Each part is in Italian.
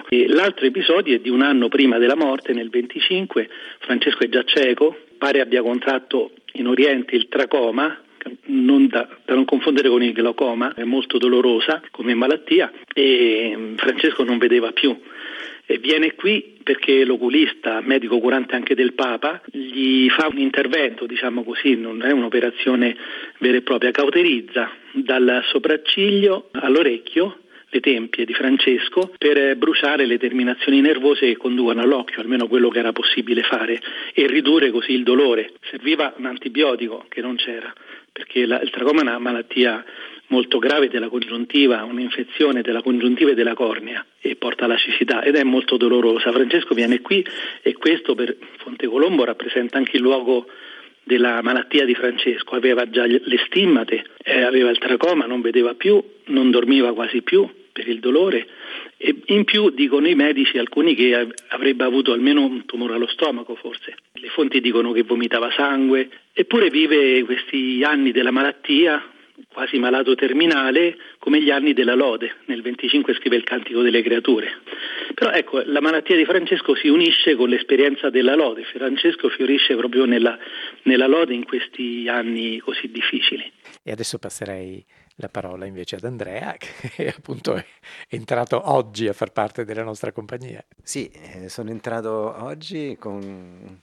E l'altro episodio è di un anno prima della morte, nel 25. Francesco è già cieco, pare abbia contratto in Oriente il tracoma, da non confondere con il glaucoma, è molto dolorosa come malattia, e Francesco non vedeva più. E viene qui perché l'oculista, medico curante anche del Papa, gli fa un intervento, diciamo così, non è un'operazione vera e propria, cauterizza dal sopracciglio all'orecchio le tempie di Francesco per bruciare le terminazioni nervose che conducono all'occhio, almeno quello che era possibile fare, e ridurre così il dolore. Serviva un antibiotico che non c'era, perché il tracoma è una malattia molto grave della congiuntiva, un'infezione della congiuntiva e della cornea, e porta alla cecità ed è molto dolorosa. Francesco viene qui e questo per Fontecolombo rappresenta anche il luogo della malattia di Francesco. Aveva già le stimmate, aveva il tracoma, non vedeva più, non dormiva quasi più per il dolore, e in più dicono i medici, alcuni, che avrebbe avuto almeno un tumore allo stomaco forse. Le fonti dicono che vomitava sangue, eppure vive questi anni della malattia, quasi malato terminale, come gli anni della lode. Nel 25 scrive il Cantico delle Creature. Però ecco, la malattia di Francesco si unisce con l'esperienza della lode. Francesco fiorisce proprio nella lode in questi anni così difficili. E adesso passerei la parola invece ad Andrea, che appunto è entrato oggi a far parte della nostra compagnia. Sì, sono entrato oggi con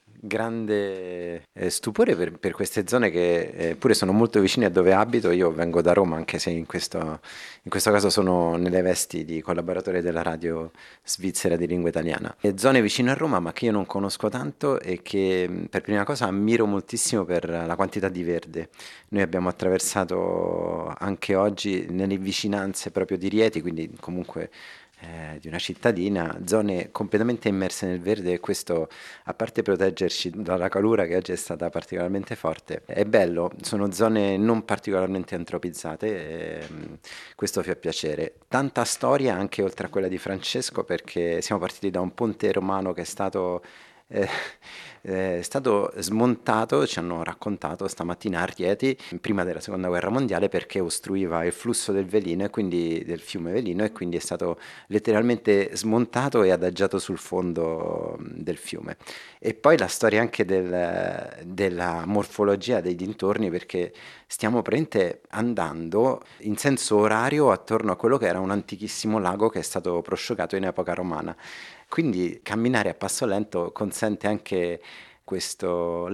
grande stupore per queste zone che pure sono molto vicine a dove abito. Io vengo da Roma, anche se in questo caso sono nelle vesti di collaboratore della radio svizzera di lingua italiana. Zone vicine a Roma, ma che io non conosco tanto e che per prima cosa ammiro moltissimo per la quantità di verde. Noi abbiamo attraversato anche oggi nelle vicinanze proprio di Rieti, quindi comunque di una cittadina, zone completamente immerse nel verde, e questo, a parte proteggerci dalla calura che oggi è stata particolarmente forte, è bello. Sono zone non particolarmente antropizzate e questo fa piacere. Tanta storia anche oltre a quella di Francesco, perché siamo partiti da un ponte romano che è stato smontato, ci hanno raccontato stamattina a Rieti, prima della seconda guerra mondiale, perché ostruiva il flusso del Velino, e quindi del fiume Velino, e quindi è stato letteralmente smontato e adagiato sul fondo del fiume. E poi la storia anche della morfologia dei dintorni, perché stiamo praticamente andando in senso orario attorno a quello che era un antichissimo lago che è stato prosciugato in epoca romana. Quindi camminare a passo lento consente anche questa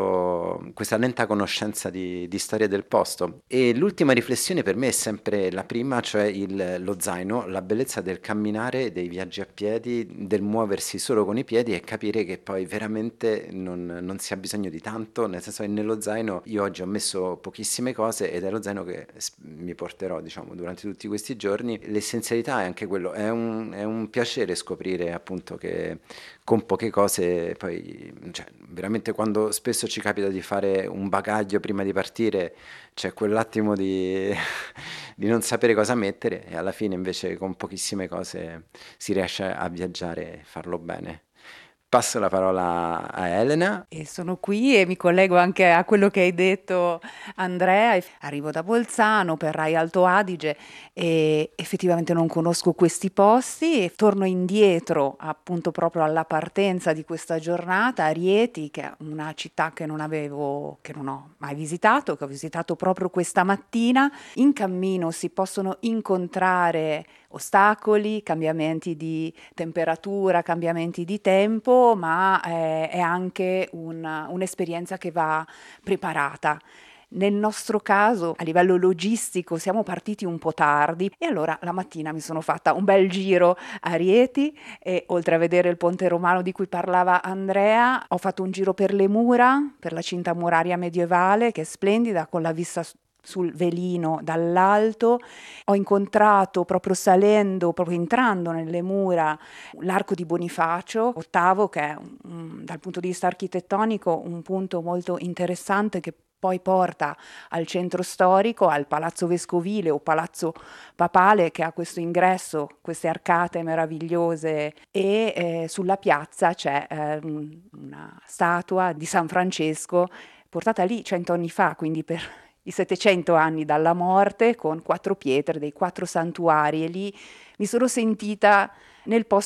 lenta conoscenza di storia del posto. E l'ultima riflessione per me è sempre la prima, cioè lo zaino, la bellezza del camminare, dei viaggi a piedi, del muoversi solo con i piedi e capire che poi veramente non si ha bisogno di tanto, nel senso che nello zaino io oggi ho messo pochissime cose ed è lo zaino che mi porterò, diciamo, durante tutti questi giorni. L'essenzialità è anche quello, è un piacere scoprire appunto che con poche cose poi, cioè, veramente quando spesso ci capita di fare un bagaglio prima di partire, c'è quell'attimo di non sapere cosa mettere, e alla fine invece con pochissime cose si riesce a viaggiare e farlo bene. Passo la parola a Elena. E sono qui e mi collego anche a quello che hai detto, Andrea. Arrivo da Bolzano per Rai Alto Adige e effettivamente non conosco questi posti, e torno indietro appunto proprio alla partenza di questa giornata a Rieti, che è una città che non ho mai visitato, che ho visitato proprio questa mattina. In cammino si possono incontrare ostacoli, cambiamenti di temperatura, cambiamenti di tempo, ma è anche un'esperienza che va preparata. Nel nostro caso, a livello logistico, siamo partiti un po' tardi e allora la mattina mi sono fatta un bel giro a Rieti e, oltre a vedere il ponte romano di cui parlava Andrea, ho fatto un giro per le mura, per la cinta muraria medievale, che è splendida, con la vista sul Velino dall'alto. Ho incontrato, proprio salendo, proprio entrando nelle mura, l'arco di Bonifacio VIII, che è dal punto di vista architettonico un punto molto interessante, che poi porta al centro storico, al Palazzo Vescovile o Palazzo Papale, che ha questo ingresso, queste arcate meravigliose, e sulla piazza c'è una statua di San Francesco portata lì 100 anni fa, quindi per i 700 anni dalla morte, con 4 pietre dei 4 santuari, e lì mi sono sentita nel posto